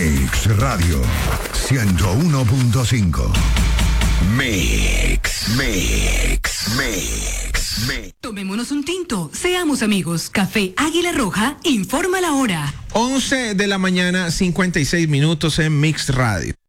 Mix Radio 101.5. Mix. Tomémonos un tinto, seamos amigos. Café Águila Roja informa la hora. 11 de la mañana, 56 minutos en Mix Radio.